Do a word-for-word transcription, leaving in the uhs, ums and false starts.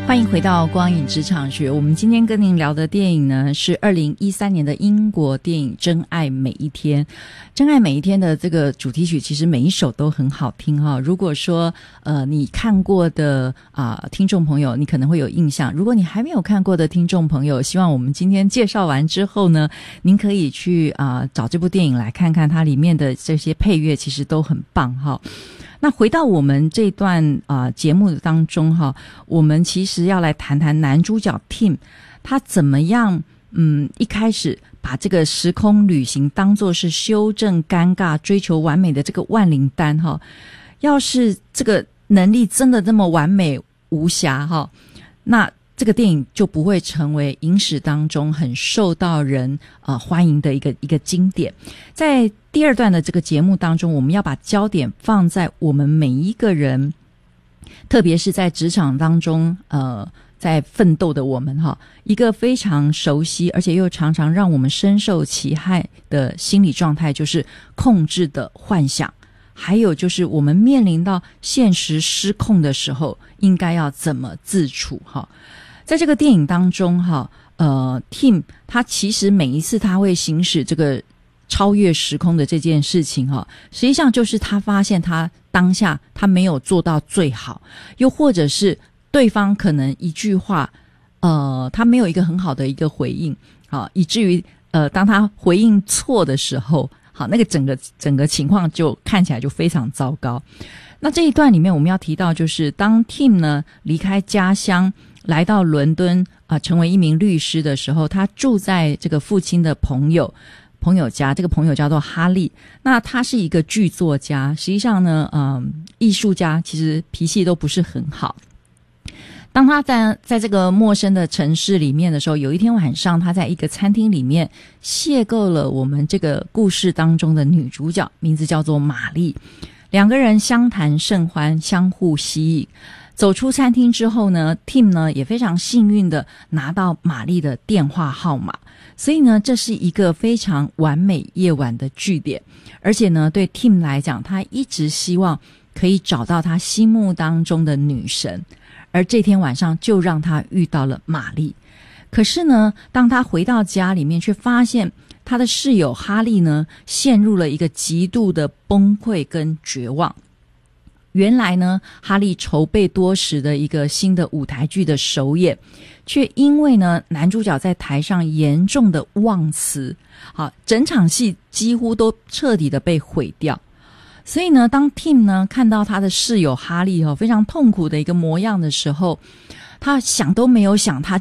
欢迎回到光影职场学。我们今天跟您聊的电影呢，是二零一三年的英国电影《真爱每一天》。《真爱每一天》的这个主题曲，其实每一首都很好听哈。如果说呃你看过的啊、呃、听众朋友，你可能会有印象；如果你还没有看过的听众朋友，希望我们今天介绍完之后呢，您可以去啊、呃、找这部电影来看看，它里面的这些配乐其实都很棒哈。那回到我们这段啊、呃、节目当中哈，我们其实要来谈谈男主角 Tim 他怎么样嗯一开始把这个时空旅行当作是修正尴尬、追求完美的这个万灵丹哈。要是这个能力真的这么完美无瑕哈，那这个电影就不会成为影史当中很受到人呃欢迎的一个一个经典。在第二段的这个节目当中，我们要把焦点放在我们每一个人，特别是在职场当中呃在奋斗的我们哈，一个非常熟悉而且又常常让我们深受其害的心理状态，就是控制的幻想。还有就是我们面临到现实失控的时候，应该要怎么自处哈。在这个电影当中哈，呃 Tim 他其实每一次他会行使这个超越时空的这件事情哈，实际上就是他发现他当下他没有做到最好，又或者是对方可能一句话呃他没有一个很好的一个回应啊，以至于呃当他回应错的时候，好，那个整个整个情况就看起来就非常糟糕。那这一段里面我们要提到，就是当 Tim 呢离开家乡来到伦敦啊、呃，成为一名律师的时候，他住在这个父亲的朋友朋友家，这个朋友叫做哈利。那他是一个剧作家，实际上呢，嗯，艺术家其实脾气都不是很好。当他在在这个陌生的城市里面的时候，有一天晚上，他在一个餐厅里面邂逅了我们这个故事当中的女主角，名字叫做玛丽。两个人相谈甚欢，相互吸引。走出餐厅之后呢 Tim 呢也非常幸运的拿到玛丽的电话号码，所以呢这是一个非常完美夜晚的句点。而且呢对 Tim 来讲，他一直希望可以找到他心目当中的女神，而这天晚上就让他遇到了玛丽。可是呢当他回到家里面，却发现他的室友哈利呢陷入了一个极度的崩溃跟绝望。原来呢哈利筹备多时的一个新的舞台剧的首演，却因为呢男主角在台上严重的忘词，好，整场戏几乎都彻底的被毁掉。所以呢当 Tim 呢看到他的室友哈利、哦、非常痛苦的一个模样的时候，他想都没有想，他